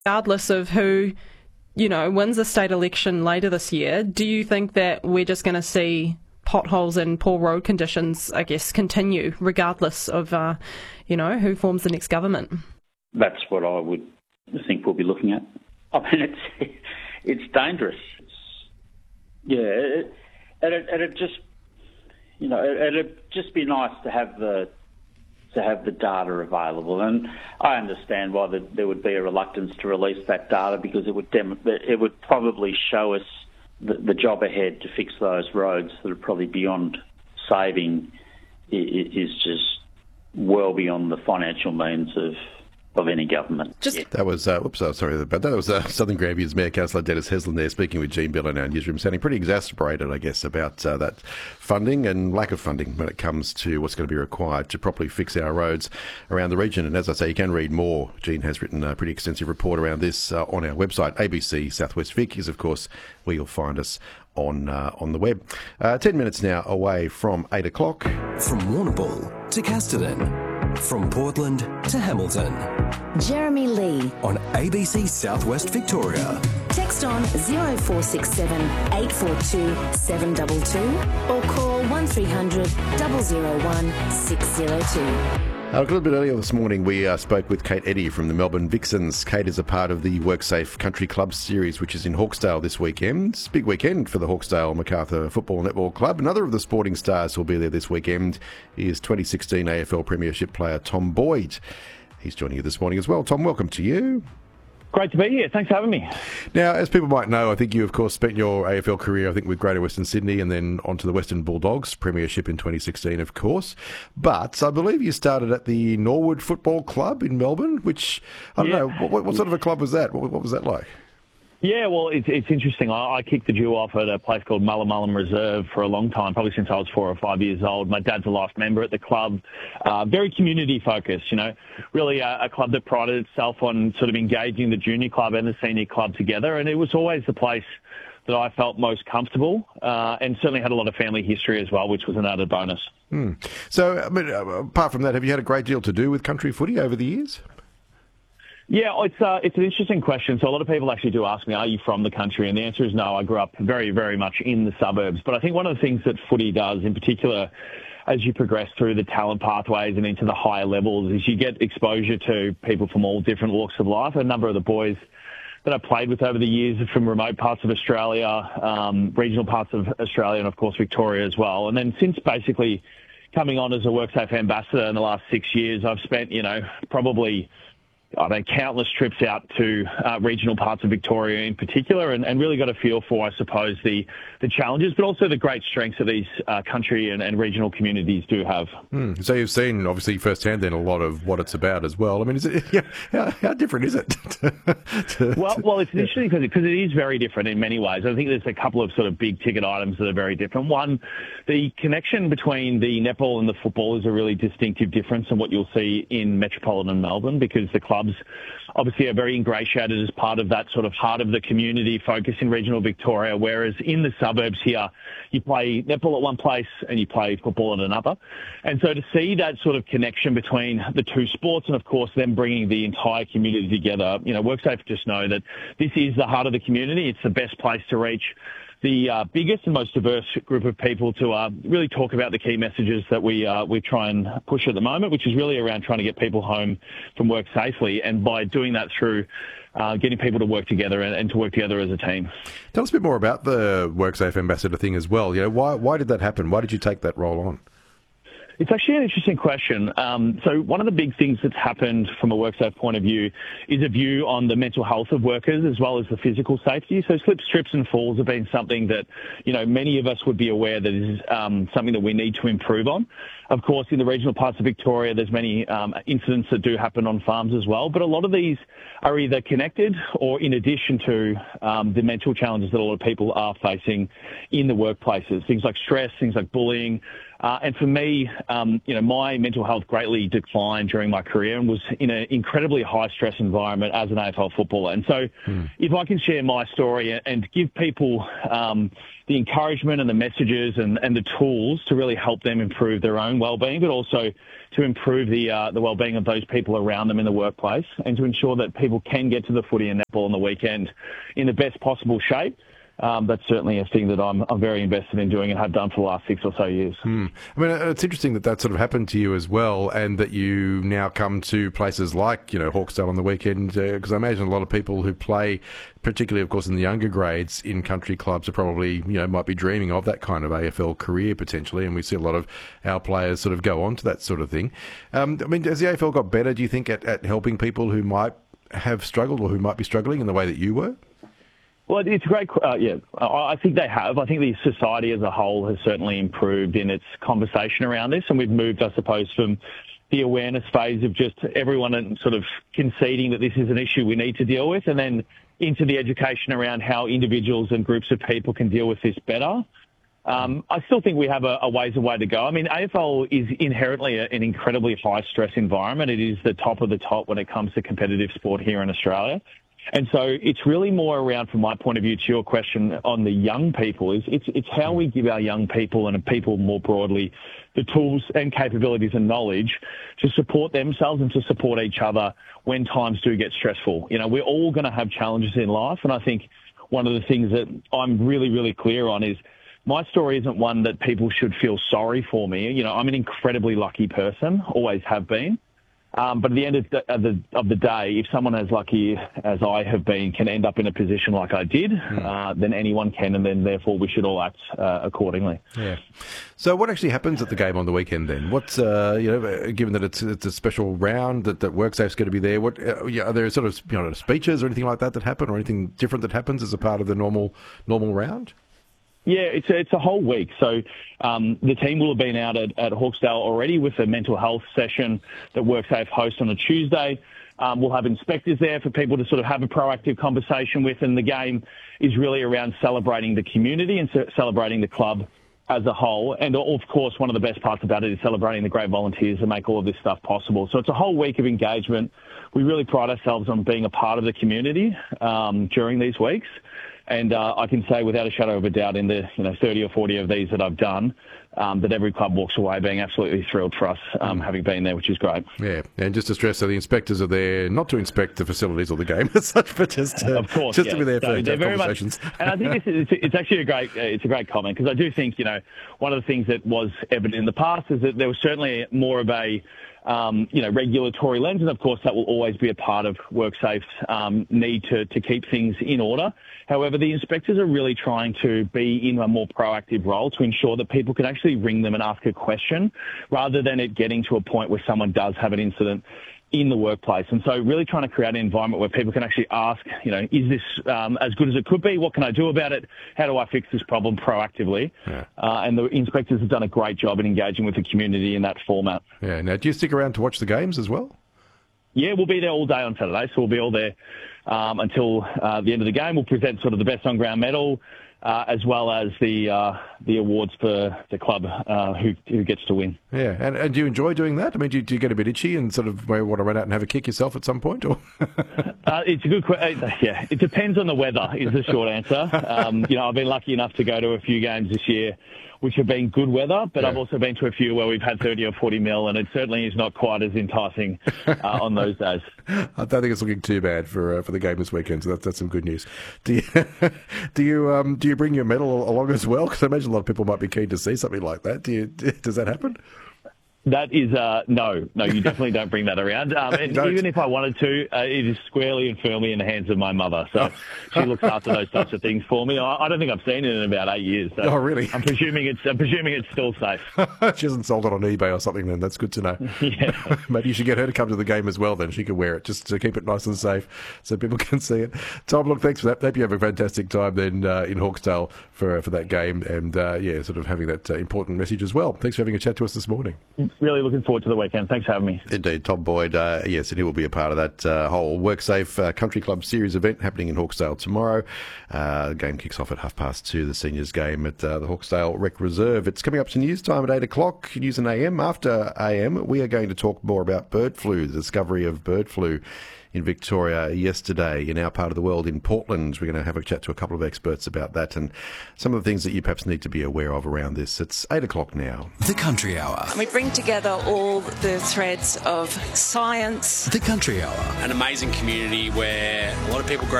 regardless of who, wins the state election later this year, do you think that we're just going to see potholes and poor road conditions, I guess, continue regardless of, who forms the next government? That's what I would think we'll be looking at. I mean, it's dangerous. It'd just be nice to have the data available, and I understand why there would be a reluctance to release that data, because it would probably show us the job ahead to fix those roads that are probably beyond saving. Is just well beyond the financial means of any government. That was, sorry about that. That was Southern Grampians Mayor Councillor Dennis Heslin there, speaking with Jean Bill in our newsroom, sounding pretty exasperated, I guess, about that funding and lack of funding when it comes to what's going to be required to properly fix our roads around the region. And as I say, you can read more. Jean has written a pretty extensive report around this on our website. ABC Southwest Vic is, of course, where you'll find us on the web. 10 minutes now away from 8 o'clock. From Warrnambool to Casterton. From Portland to Hamilton. Jeremy Lee on ABC Southwest Victoria. Text on 0467 842 722 or call 1300 001 602. A little bit earlier this morning, we spoke with Kate Eddy from the Melbourne Vixens. Kate is a part of the WorkSafe Country Club series, which is in Hawkesdale this weekend. It's a big weekend for the Hawkesdale Macarthur Football Netball Club. Another of the sporting stars who will be there this weekend is 2016 AFL Premiership player Tom Boyd. He's joining you this morning as well. Tom, welcome to you. Great to be here. Thanks for having me. Now, as people might know, I think you, of course, spent your AFL career, I think, with Greater Western Sydney and then on to the Western Bulldogs, Premiership in 2016, of course. But I believe you started at the Norwood Football Club in Melbourne, which, I don't know, what sort of a club was that? What was that like? Yeah, well, it's interesting. I kicked the dew off at a place called Mullamullum Reserve for a long time, probably since I was 4 or 5 years old. My dad's a life member at the club. Very community-focused, really a club that prided itself on sort of engaging the junior club and the senior club together. And it was always the place that I felt most comfortable and certainly had a lot of family history as well, which was an added bonus. So, I mean, apart from that, have you had a great deal to do with country footy over the years? Yeah, it's an interesting question. So a lot of people actually do ask me, are you from the country? And the answer is no. I grew up very, very much in the suburbs. But I think one of the things that footy does, in particular, as you progress through the talent pathways and into the higher levels, is you get exposure to people from all different walks of life. A number of the boys that I played with over the years are from remote parts of Australia, regional parts of Australia, and, of course, Victoria as well. And then since basically coming on as a WorkSafe ambassador in the last 6 years, I've spent, probably countless trips out to regional parts of Victoria in particular, and really got a feel for, I suppose, the challenges, but also the great strengths that these country and regional communities do have. So you've seen, obviously, firsthand then a lot of what it's about as well. I mean, how different is it? Well, it's interesting because it is very different in many ways. I think there's a couple of sort of big ticket items that are very different. One, the connection between the netball and the football is a really distinctive difference in what you'll see in metropolitan Melbourne, because the clubs obviously are very ingratiated as part of that sort of heart of the community focus in regional Victoria, whereas in the suburbs here, you play netball at one place and you play football at another. And so to see that sort of connection between the two sports and, of course, them bringing the entire community together, WorkSafe just know that this is the heart of the community. It's the best place to reach the biggest and most diverse group of people to really talk about the key messages that we try and push at the moment, which is really around trying to get people home from work safely, and by doing that through getting people to work together and to work together as a team. Tell us a bit more about the WorkSafe ambassador thing as well. Why did that happen? Why did you take that role on? It's actually an interesting question. So one of the big things that's happened from a WorkSafe point of view is a view on the mental health of workers as well as the physical safety. So slips, trips and falls have been something that, many of us would be aware that is something that we need to improve on. Of course, in the regional parts of Victoria, there's many incidents that do happen on farms as well. But a lot of these are either connected or in addition to the mental challenges that a lot of people are facing in the workplaces. Things like stress, things like bullying, And for me, my mental health greatly declined during my career and was in an incredibly high-stress environment as an AFL footballer. And so if I can share my story and give people the encouragement and the messages and the tools to really help them improve their own well-being, but also to improve the well-being of those people around them in the workplace, and to ensure that people can get to the footy and netball on the weekend in the best possible shape. That's certainly a thing that I'm very invested in doing and have done for the last 6 or so years. I mean, it's interesting that sort of happened to you as well, and that you now come to places like, Hawkesdale on the weekend, because I imagine a lot of people who play, particularly, of course, in the younger grades in country clubs, are probably, might be dreaming of that kind of AFL career potentially, and we see a lot of our players sort of go on to that sort of thing. I mean, has the AFL got better, do you think, at helping people who might have struggled or who might be struggling in the way that you were? Well, it's great. I think they have. I think the society as a whole has certainly improved in its conversation around this, and we've moved, I suppose, from the awareness phase of just everyone sort of conceding that this is an issue we need to deal with, and then into the education around how individuals and groups of people can deal with this better. I still think we have a ways away to go. I mean, AFL is inherently an incredibly high-stress environment. It is the top of the top when it comes to competitive sport here in Australia. And so it's really more around, from my point of view, to your question on the young people, it's how we give our young people and people more broadly the tools and capabilities and knowledge to support themselves and to support each other when times do get stressful. We're all going to have challenges in life, and I think one of the things that I'm really, really clear on is my story isn't one that people should feel sorry for me. I'm an incredibly lucky person, always have been. But at the end of the day, if someone as lucky as I have been can end up in a position like I did, then anyone can, and then therefore we should all act accordingly. Yeah. So what actually happens at the game on the weekend then? What's given that it's a special round that WorkSafe's going to be there? What are there sort of speeches or anything like that happen, or anything different that happens as a part of the normal round? Yeah, it's a whole week. So the team will have been out at Hawkesdale already with a mental health session that WorkSafe hosts on a Tuesday. We'll have inspectors there for people to sort of have a proactive conversation with, and the game is really around celebrating the community and celebrating the club as a whole. And of course, one of the best parts about it is celebrating the great volunteers that make all of this stuff possible. So it's a whole week of engagement. We really pride ourselves on being a part of the community during these weeks. And I can say without a shadow of a doubt, in the 30 or 40 of these that I've done, that every club walks away being absolutely thrilled for us having been there, which is great. Yeah, and just to stress, so the inspectors are there not to inspect the facilities or the game as such, but just to be there for conversations. And I think it's actually a great comment, because I do think one of the things that was evident in the past is that there was certainly more of a regulatory lens, and of course that will always be a part of WorkSafe's need to keep things in order. However, the inspectors are really trying to be in a more proactive role to ensure that people can actually ring them and ask a question, rather than it getting to a point where someone does have an incident in the workplace. And so really trying to create an environment where people can actually ask, is this as good as it could be? What can I do about it? How do I fix this problem proactively? Yeah. And the inspectors have done a great job in engaging with the community in that format. Yeah. Now, do you stick around to watch the games as well? Yeah, we'll be there all day on Saturday, so we'll be all there until the end of the game. We'll present sort of the best on-ground medal, as well as the awards for the club who gets to win. Yeah, and do you enjoy doing that? I mean, do you get a bit itchy and sort of want to run out and have a kick yourself at some point? Or it's a good question. Yeah, it depends on the weather is the short answer. I've been lucky enough to go to a few games this year which have been good weather, but I've also been to a few where we've had 30 or 40 mil, and it certainly is not quite as enticing on those days. I don't think it's looking too bad for the game this weekend, so that's some good news. Do you bring your medal along as well? Because I imagine a lot of people might be keen to see something like that. Does that happen? That is, no, you definitely don't bring that around. And even if I wanted to, it is squarely and firmly in the hands of my mother. So she looks after those types of things for me. I don't think I've seen it in about 8 years. So oh, really? I'm presuming it's still safe. She hasn't sold it on eBay or something then. That's good to know. Yeah. Maybe you should get her to come to the game as well then. She can wear it just to keep it nice and safe so people can see it. Tom, look, thanks for that. Hope you have a fantastic time then in Hawkesdale for that game, and sort of having that important message as well. Thanks for having a chat to us this morning. really looking forward to the weekend. Thanks for having me. Indeed, Tom Boyd, yes, and he will be a part of that whole WorkSafe Country Club Series event happening in Hawkesdale tomorrow. The game kicks off at 2:30, the seniors game at the Hawkesdale Rec Reserve. It's coming up to news time at 8 o'clock, News and AM. After AM, we are going to talk more about bird flu, the discovery of bird flu in Victoria yesterday in our part of the world in Portland. We're going to have a chat to a couple of experts about that and some of the things that you perhaps need to be aware of around this. It's 8 o'clock now. The Country Hour. We bring together all the threads of science. The Country Hour. An amazing community where a lot of people grow